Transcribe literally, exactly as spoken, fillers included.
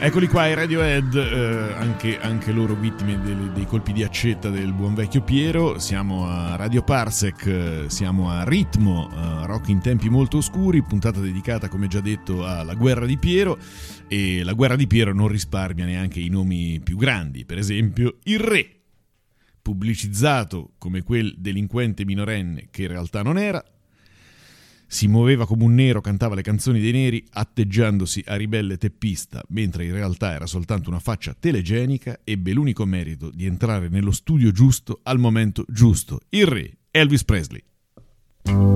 Eccoli qua i Radiohead, eh, anche, anche loro vittime dei, dei colpi di accetta del buon vecchio Piero. Siamo a Radio Parsec, eh, siamo a Ritmo, eh, rock in tempi molto oscuri, puntata dedicata, come già detto, alla guerra di Piero. E la guerra di Piero non risparmia neanche i nomi più grandi, per esempio il Re, pubblicizzato come quel delinquente minorenne che in realtà non era. Si muoveva come un nero, cantava le canzoni dei neri, atteggiandosi a ribelle teppista, mentre in realtà era soltanto una faccia telegenica. Ebbe l'unico merito di entrare nello studio giusto al momento giusto. Il Re, Elvis Presley.